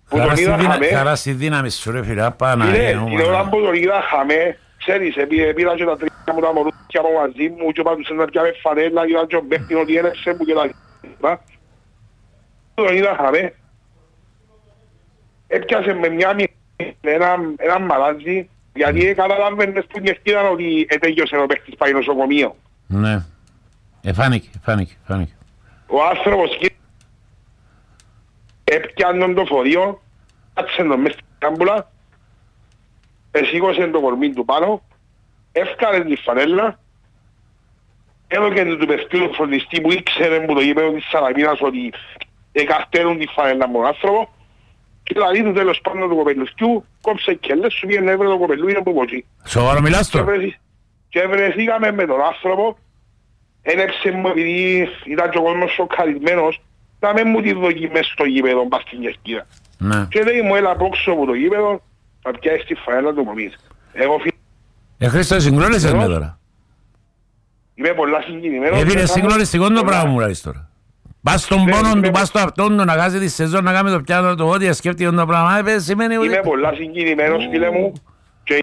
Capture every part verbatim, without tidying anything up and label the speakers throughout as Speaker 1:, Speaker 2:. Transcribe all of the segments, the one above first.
Speaker 1: που τον είδα χαμέ. Χαρά στη δύναμη σου ρε φίλε, απάνα.
Speaker 2: Την ώρα που τον είδα χαμέ, ξέρεις, πήρα και τα τρία μου τα μωρούθια από μαζί μου και πάντως να πιάμε φανέλα και να τον παίχνει ότι ένεψε μου και τα λοιπά. Τον είδα χαμέ. Έπιασε με μια ένα μαλάζι, γιατί καταλάβαινες που νιχτήραν ότι ετέγιωσε ο παίχτης πάει νοσοκομείο.
Speaker 1: Ναι. Εφάνηκε, εφάνηκε, εφάνηκε.
Speaker 2: Ο άνθρωπος έπιανε το φορείο, κάτσε τον μες στην κάμπουλα, εσήκωσε το κορμί του πάνω, έφκανε τη φανέλα, έδωκε του παιχτού του φροντιστή που ήξερε που το είπε της Σαλαμίνας ότι εκαρτέρουν τη φανέλα με τον άνθρωπο και δηλαδή του τέλος πάνω του κοπελουσκιού κόψε κελές σου πήγαινε έβρε το κοπελού είναι από εκεί.
Speaker 1: Σοβαρό μιλάς το.
Speaker 2: Και βρεθήκαμε με τον άνθρωπο, ένεψε μου επειδή ήταν και ο κόσμος σοκαρισμένος να μην μου τη δοκιμές στο γήπεδο πας στην Κερκίδα.
Speaker 1: Ναι.
Speaker 2: Και λέει μου έλα απόξω από το γήπεδο να πιάσεις τη φανέλα του κομίς. Εγώ φίλε...
Speaker 1: Ε, Χρήστο, συγκλώνεσαι με τώρα.
Speaker 2: Είμαι πολλά συγκινημένος.
Speaker 1: Ε, φίλε, συγκλώνεστικό το πράγμα μου λάβεις τώρα. Πας στον πόνο του, πας στο αυτόν του, να χάσει τη σεζόν, να κάνει το πιάτο του, ό,τι σκέφτηκε το πράγμα, ε, σημαίνει ότι...
Speaker 2: Είμαι πολλά συγκινημένος, φίλε μου, και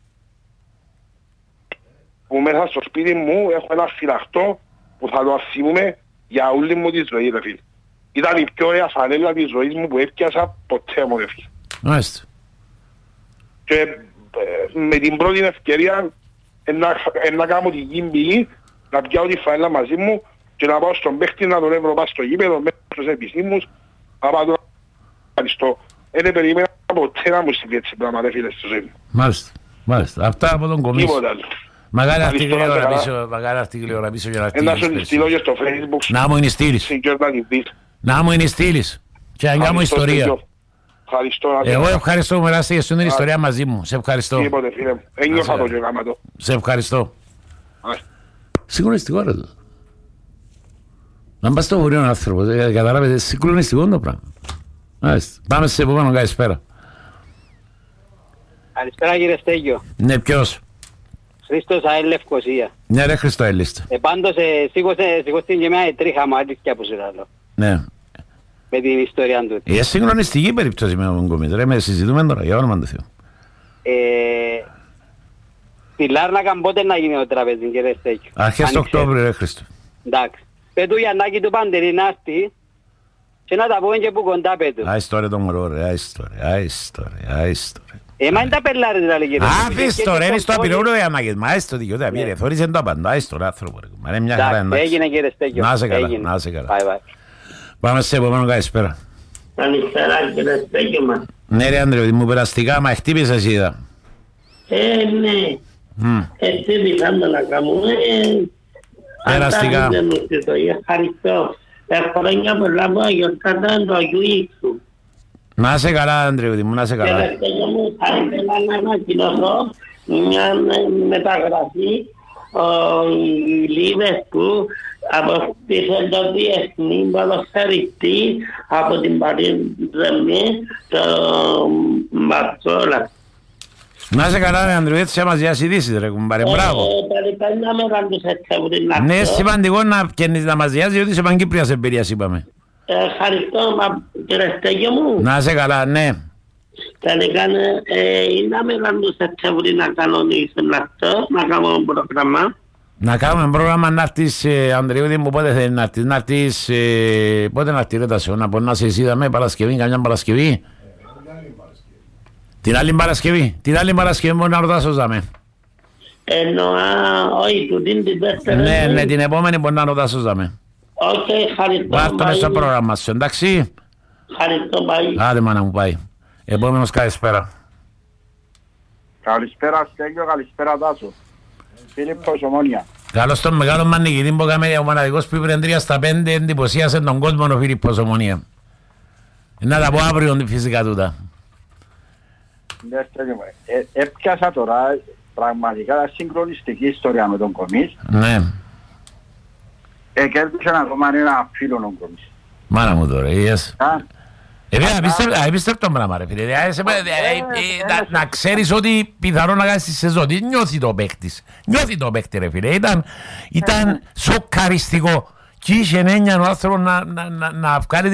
Speaker 2: που μέσα στο σπίτι μου έχω ένα φυλαχτό που θα το ασύμουμε για όλη μου τη ζωή, ρε φίλε. Ήταν η πιο ωραία φανέλα της ζωής μου που έπιασα ποτέ μου, ρε φίλε.
Speaker 1: Μάλιστα.
Speaker 2: Και ε, με την πρώτη ευκαιρία να κάνω την γύμπηλη, να πιάω τη φανέλα μαζί μου και να πάω στον παίχτη να τον έβρω πάω στο γήπεδο μέσα στους επισήμους, να πάω τον ευχαριστώ. Δεν περίμενα ποτέ να μου συμβεί έτσι πράγμα, ρε φίλε, στη ζωή μου.
Speaker 1: Μάλιστα, μάλιστα. Αυτά από τον κομίσιο.
Speaker 2: Τίποτα άλλο.
Speaker 1: Magari articoli ora πίσω για να
Speaker 2: στείλεις. Να σου στείλω και στο Facebook.
Speaker 1: Να μου είναι στείλεις. Να μου είναι στείλεις. Και να κάνω ιστορία. Εγώ ευχαριστώ που μοιράστηκες και στην ιστορία μαζί μου. Σε ευχαριστώ.
Speaker 2: Τίποτε φίλε μου. Ένιωσα το και γάμα το.
Speaker 1: Σε ευχαριστώ. Συγκλονιστικό ρε το. Να πας στο χωρίο άνθρωπο. Καταλάβετε, συγκλονιστικό το πράγμα. Πάμε σε επόμενο καλησπέρα.
Speaker 3: Καλησπέρα κύριε Στέγιο.
Speaker 1: Ναι, ποιος?
Speaker 3: Χρήστος ΑΕΛ Λευκοσία.
Speaker 1: Ναι ρε Χρήστο ΑΕΛίστα.
Speaker 3: Ε, πάντως ε, σήκωσε, σήκωσε και μια τρίχα μου αλήθεια που σου λέω.
Speaker 1: Ναι.
Speaker 3: Με την ιστορία του.
Speaker 1: Ε, συγκλονιστική περίπτωση με τον κομίτ. Ρε, με συζητούμε τώρα, για όνομα του Θεού.
Speaker 3: Ε, στη Λάρνακα πότε να γίνει ο τραπέζι κύριε Στέγιο?
Speaker 1: Αρχές του Οκτώβρη ρε Χρήστο.
Speaker 3: Εντάξει. Πέτου η Ανάκη του Παντερή να έρθει και να τα πούμε και που κοντά πέτου.
Speaker 1: Άιστο ρε το μωρό ρε, άιστο ρε, άιστο ρε, άιστο ρε.
Speaker 3: Ε, μα είναι τα πελάρες δηλαδή κύριε.
Speaker 1: Άφηστο ρε, είναι στο απειρόλο η Ανάκη. Μα άιστο δικαιούται, πήρε, θωρίζε το απαντά, άιστο ρε άνθρωπο ρε. Μα είναι μια χαρά εντάξει.
Speaker 3: Έγινε κύριε Στέγιο.
Speaker 1: Να σε καλά, να σε καλά. Πάμε σε επόμενο καλησπέρα.
Speaker 4: Καλησπέρα κύριε Στέγιο μας.
Speaker 1: Ναι ρε Άντρε, μου περαστικά, μα χτύπησες είδα.
Speaker 4: Ε, ναι. Έτσι πηγάμε να κάνουμε.
Speaker 1: Περαστικά.
Speaker 4: Ευχαριστώ. Χρόνια πολλά που αγιορτάταν το Αγίου Ήξου.
Speaker 1: Να σε καλά Άντρε, μου να σε καλά.
Speaker 4: Και Στέγιο μου θα ήθελα να ανακοινώσω μια μεταγραφή. Οι Λίβες που αποκτήσε το διεθνή ποδοσφαιριστή από την Παρίσι, το Ματσόλα.
Speaker 1: Να σε καλά ρε Ανδρου, έτσι μας διασυδίσεις ρε κουμπάρε, μπράβο. Ναι, σημαντικό να μας διάσεις, διότι σε Παγκύπριας εμπειρίας είπαμε.
Speaker 4: Ευχαριστώ κύριε Στέγιο μου.
Speaker 1: Να σε καλά, ναι.
Speaker 4: Τελικά είναι μεγάλο του Σεπτέμβρη να κανονίσουμε αυτό, να κάνουμε πρόγραμμα.
Speaker 1: Να κάνουμε πρόγραμμα να έρθεις, Ανδριώδη μου, πότε θέλει να έρθεις, να έρθεις, πότε να έρθεις ρε Τασιό, να μπορεί να σε είδαμε Παρασκευή, καμιά Παρασκευή. Την άλλη Παρασκευή, την άλλη Παρασκευή μπορεί να ρωτάσω ζάμε.
Speaker 4: Εννοώ, όχι, του την την δεύτερη.
Speaker 1: Ναι, ναι, την επόμενη μπορεί να ρωτάσω ζάμε.
Speaker 4: Οκ, ευχαριστώ.
Speaker 1: Βάρτω μες στο πρόγραμμα σου, εντάξει.
Speaker 4: Ευχαριστώ, πάει.
Speaker 1: Άντε μάνα μου πάει. Επόμενος καλησπέρα.
Speaker 2: Καλησπέρα Στέγιο, καλησπέρα Τάσο. Φίλιππος Ομόνια.
Speaker 1: Καλώς τον μεγάλο μανικητή που έκαμε ο μοναδικός που είπε τρία στα πέντε εντυπωσίασε τον κόσμο ο Φίλιππος Ομόνια. Να τα πω αύριο φυσικά τούτα.
Speaker 2: Ναι Στέγιο μου, έπιασα τώρα πραγματικά συγκλονιστική ιστορία με τον Κομίς.
Speaker 1: Ναι.
Speaker 2: Εκέρδισε ακόμα ένα φίλο τον Κομίς.
Speaker 1: Μάνα μου τώρα, είδες. Επίστευτο πράγμα ρε φίλε, να ξέρεις ότι πιθανόν να κάνεις τη σεζόν, νιώθει το παίκτης, νιώθει το παίκτη ρε φίλε, ήταν σοκαριστικό και είχε έννοια ο άνθρωπος να βγάλει